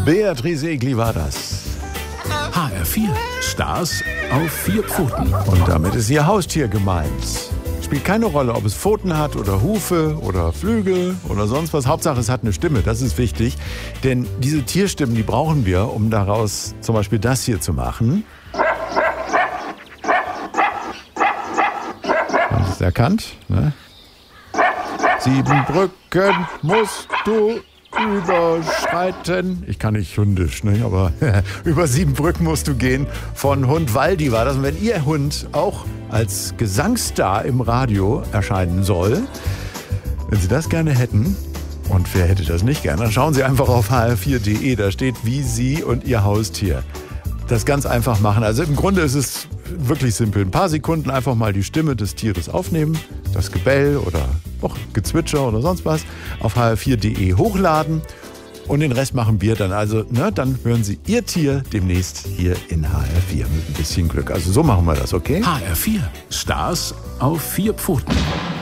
Beatrice Egli war das. HR4, Stars auf 4 Pfoten. Und damit ist ihr Haustier gemeint. Spielt keine Rolle, ob es Pfoten hat oder Hufe oder Flügel oder sonst was. Hauptsache, es hat eine Stimme, das ist wichtig. Denn diese Tierstimmen, die brauchen wir, um daraus zum Beispiel das hier zu machen. Haben Sie es erkannt? Ne? 7 Brücken musst du überschreiten. Ich kann nicht hundisch, ne? Aber über 7 Brücken musst du gehen. Von Hund Waldi war das. Und wenn Ihr Hund auch als Gesangsstar im Radio erscheinen soll, wenn Sie das gerne hätten, und wer hätte das nicht gerne, dann schauen Sie einfach auf hr4.de. Da steht, wie Sie und Ihr Haustier das ganz einfach machen. Also im Grunde ist es wirklich simpel. Ein paar Sekunden einfach mal die Stimme des Tieres aufnehmen, das Gebell oder auch Gezwitscher oder sonst was auf hr4.de hochladen und den Rest machen wir dann. Also dann hören Sie Ihr Tier demnächst hier in HR4 mit ein bisschen Glück. Also so machen wir das, okay? HR4, Stars auf 4 Pfoten.